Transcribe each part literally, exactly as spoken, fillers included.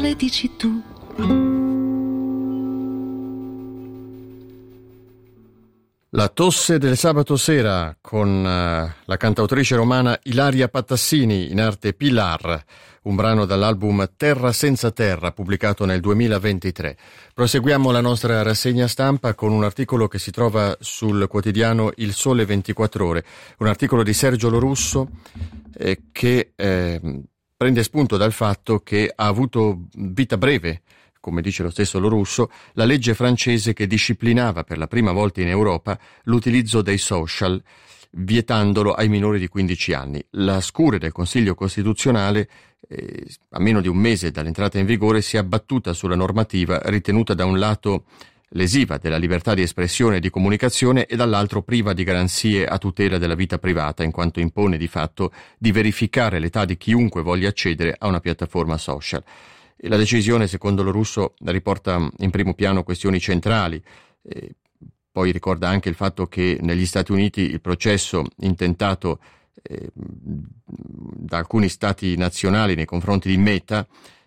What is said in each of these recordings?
come dici tu. La tosse del sabato sera con uh, la cantautrice romana Ilaria Pattassini, in arte Pilar, un brano dall'album Terra senza terra, pubblicato nel duemilaventitré. Proseguiamo la nostra rassegna stampa con un articolo che si trova sul quotidiano Il Sole ventiquattro Ore, un articolo di Sergio Lorusso eh, che eh, prende spunto dal fatto che ha avuto vita breve, come dice lo stesso Lorusso, la legge francese che disciplinava per la prima volta in Europa l'utilizzo dei social, vietandolo ai minori di quindici anni. La scure del Consiglio Costituzionale, eh, a meno di un mese dall'entrata in vigore, si è abbattuta sulla normativa ritenuta da un lato lesiva della libertà di espressione e di comunicazione e dall'altro priva di garanzie a tutela della vita privata, in quanto impone di fatto di verificare l'età di chiunque voglia accedere a una piattaforma social. E la decisione, secondo Lorusso, riporta in primo piano questioni centrali. E poi ricorda anche il fatto che negli Stati Uniti il processo intentato eh, da alcuni stati nazionali nei confronti di Meta,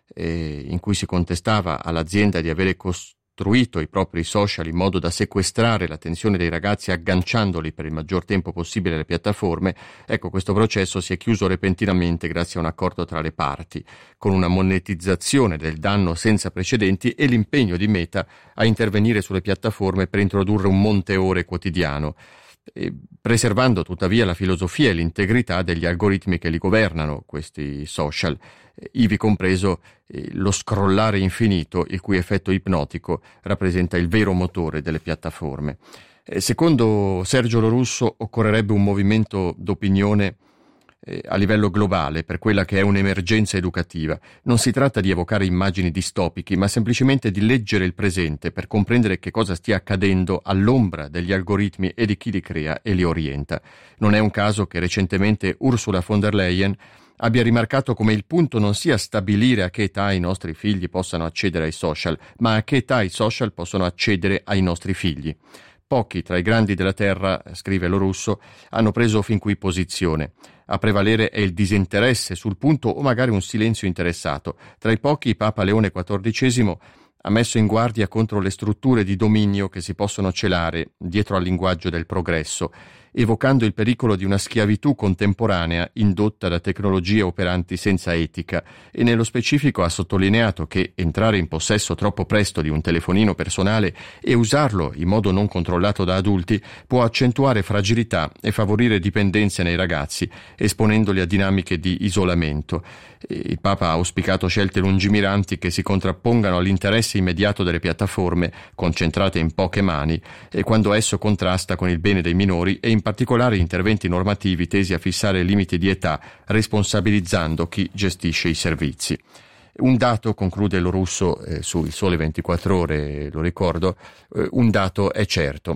eh, in cui si contestava all'azienda di avere costruito i propri social in modo da sequestrare l'attenzione dei ragazzi agganciandoli per il maggior tempo possibile alle piattaforme, ecco, questo processo si è chiuso repentinamente grazie a un accordo tra le parti, con una monetizzazione del danno senza precedenti e l'impegno di Meta a intervenire sulle piattaforme per introdurre un monte ore quotidiano, eh, preservando tuttavia la filosofia e l'integrità degli algoritmi che li governano, questi social, eh, ivi compreso eh, lo scrollare infinito, il cui effetto ipnotico rappresenta il vero motore delle piattaforme. Eh, secondo Sergio Lorusso occorrerebbe un movimento d'opinione eh, a livello globale per quella che è un'emergenza educativa. Non si tratta di evocare immagini distopiche, ma semplicemente di leggere il presente per comprendere che cosa stia accadendo all'ombra degli algoritmi e di chi li crea e li orienta. Non è un caso che recentemente Ursula von der Leyen abbia rimarcato come il punto non sia stabilire a che età i nostri figli possano accedere ai social, ma a che età i social possono accedere ai nostri figli. Pochi tra i grandi della terra, scrive Lorusso, hanno preso fin qui posizione. A prevalere è il disinteresse sul punto o magari un silenzio interessato. Tra i pochi Papa Leone quattordicesimo ha messo in guardia contro le strutture di dominio che si possono celare dietro al linguaggio del progresso, evocando il pericolo di una schiavitù contemporanea indotta da tecnologie operanti senza etica, e nello specifico ha sottolineato che entrare in possesso troppo presto di un telefonino personale e usarlo in modo non controllato da adulti può accentuare fragilità e favorire dipendenze nei ragazzi, esponendoli a dinamiche di isolamento. Il Papa ha auspicato scelte lungimiranti che si contrappongano all'interesse immediato delle piattaforme, concentrate in poche mani, e quando esso contrasta con il bene dei minori, e in particolare interventi normativi tesi a fissare limiti di età, responsabilizzando chi gestisce i servizi. Un dato, conclude Lorusso eh, su Il Sole ventiquattro Ore, lo ricordo, eh, un dato è certo.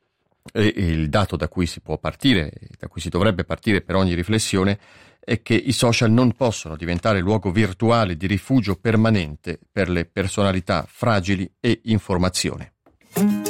E il dato da cui si può partire, da cui si dovrebbe partire per ogni riflessione, è che i social non possono diventare luogo virtuale di rifugio permanente per le personalità fragili e informazione.